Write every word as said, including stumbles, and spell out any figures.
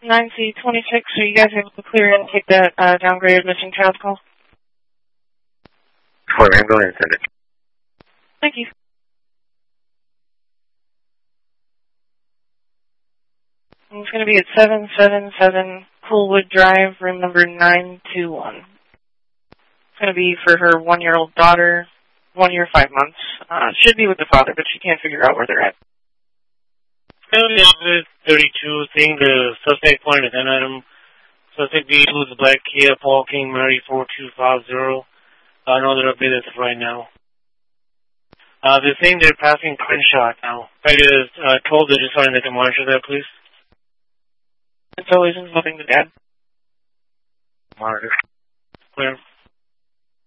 nine C twenty-six, are you guys able to clear and take that uh, downgraded missing child call? Four, I'm going to send it. Thank you. And it's going to be at seven seven seven Coolwood Drive, room number nine two one. It's going to be for her one-year-old daughter, one year, five months. Uh, should be with the father, but she can't figure out where they're at. It's going to be opposite thirty-two, seeing the suspect point at ten item. Suspect B was the black Kia, Paul King, Mary four two five zero. I know they're updated as of right now. Uh, they're saying they're passing Crenshaw now. If I just uh, told her just wanted to monitor that, please. It's always nothing to add. Monitor. Clear.